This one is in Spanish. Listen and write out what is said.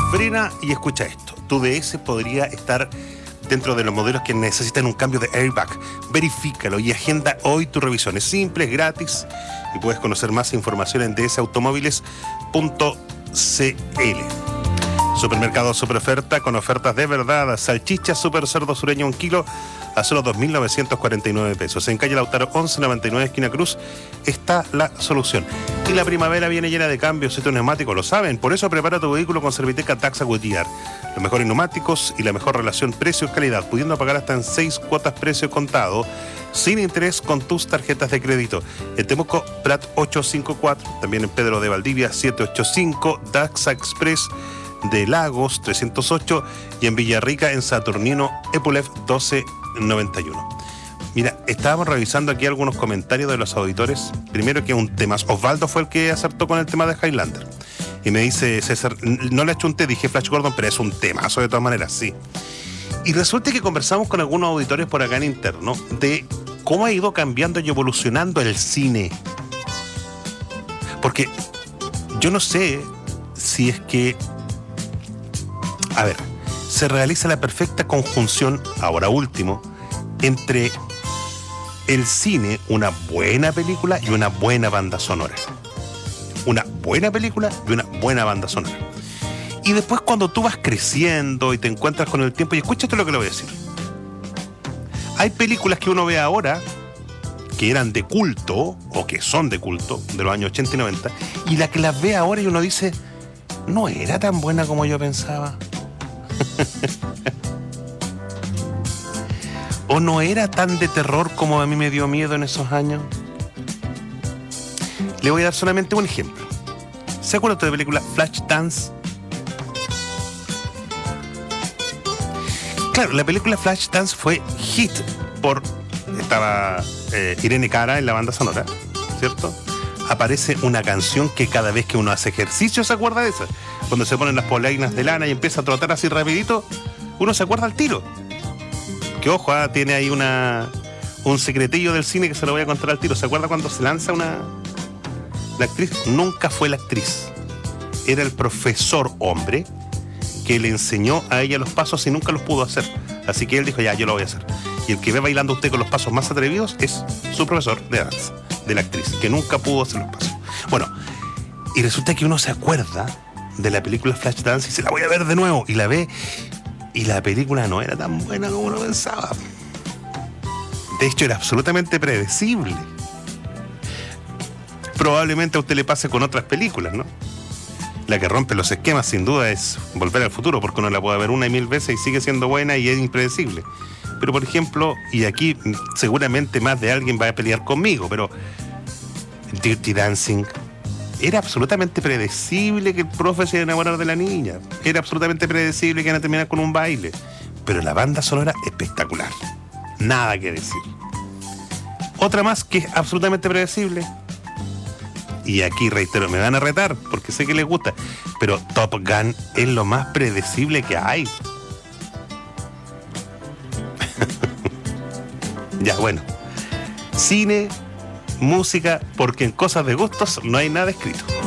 Frena y escucha esto. Tu DS podría estar dentro de los modelos que necesitan un cambio de airbag. Verifícalo y agenda hoy tu revisión. Es simple, es gratis y puedes conocer más información en dsautomóviles.cl. Supermercado Super Oferta con ofertas de verdad. Salchicha Super Cerdo Sureño 1 kilo a solo 2.949 pesos. En calle Lautaro 1199 esquina Cruz está la solución. Y la primavera viene llena de cambios, estos neumáticos lo saben. Por eso prepara tu vehículo con Serviteca Taxa Goodyear. Los mejores neumáticos y la mejor relación precio-calidad, pudiendo pagar hasta en 6 cuotas precio contado, sin interés con tus tarjetas de crédito. En Temuco, Prat 854, también en Pedro de Valdivia 785, Taxa Express de Lagos 308 y en Villarrica en Saturnino Epulef 1291. Mira, estábamos revisando aquí algunos comentarios de los auditores. Primero que un tema, Osvaldo fue el que acertó con el tema de Highlander. Y me dice César, no le achunté, dije Flash Gordon, pero es un temazo de todas maneras, sí. Y resulta que conversamos con algunos auditores por acá en interno de cómo ha ido cambiando y evolucionando el cine. Porque yo no sé si es que, a ver, se realiza la perfecta conjunción, ahora último, entre el cine, una buena película y una buena banda sonora. Una buena película y una buena banda sonora. Y después cuando tú vas creciendo y te encuentras con el tiempo, y escúchate lo que le voy a decir. Hay películas que uno ve ahora que eran de culto, o que son de culto, de los años 80 y 90, y la que las ve ahora y uno dice, no era tan buena como yo pensaba. ¿O no era tan de terror como a mí me dio miedo en esos años? Le voy a dar solamente un ejemplo. ¿Se acuerdan de la película Flashdance? Claro, la película Flashdance fue hit por... Estaba Irene Cara en la banda sonora, ¿cierto? Aparece una canción que cada vez que uno hace ejercicio se acuerda de esa. Cuando se ponen las polainas de lana y empieza a trotar así rapidito, uno se acuerda al tiro. Que ojo, tiene ahí un secretillo del cine que se lo voy a contar al tiro. ¿Se acuerda cuando se lanza la actriz? Nunca fue la actriz. Era el profesor hombre que le enseñó a ella los pasos y nunca los pudo hacer. Así que él dijo, ya, yo lo voy a hacer. Y el que ve bailando a usted con los pasos más atrevidos es su profesor de danza, de la actriz, que nunca pudo hacer los pasos. Bueno, y resulta que uno se acuerda de la película Flashdance y dice, la voy a ver de nuevo. Y la ve, y la película no era tan buena como uno pensaba. De hecho, era absolutamente predecible. Probablemente a usted le pase con otras películas, ¿no? La que rompe los esquemas, sin duda, es Volver al Futuro, porque uno la puede ver una y mil veces y sigue siendo buena y es impredecible. Pero, por ejemplo, y aquí seguramente más de alguien va a pelear conmigo, pero Dirty Dancing, era absolutamente predecible que el profe se iba a enamorar de la niña. Era absolutamente predecible que iban a terminar con un baile. Pero la banda sonora, espectacular. Nada que decir. Otra más que es absolutamente predecible. Y aquí reitero, me van a retar porque sé que les gusta. Pero Top Gun es lo más predecible que hay. Ya, bueno. Cine, música, porque en cosas de gustos no hay nada escrito.